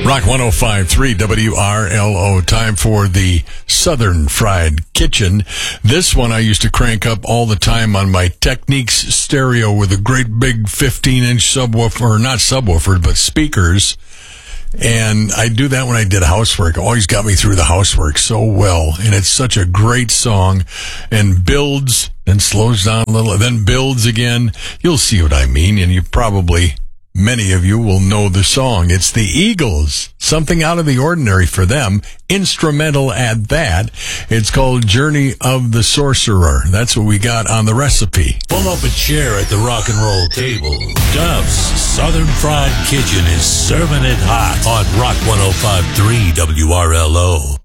Rock 105.3 WRLO. Time for the Southern Fried Kitchen. This one I used to crank up all the time on my Technics stereo with a great big 15-inch subwoofer, or not subwoofer, but speakers. And I do that when I did housework. It always got me through the housework so well. And it's such a great song, and builds, then slows down a little, then builds again. You'll see what I mean, and many of you will know the song. It's the Eagles. Something out of the ordinary for them. Instrumental at that. It's called Journey of the Sorcerer. That's what we got on the recipe. Pull up a chair at the rock and roll table. Duff's Southern Fried Kitchen is serving it hot on Rock 105.3 WRLO.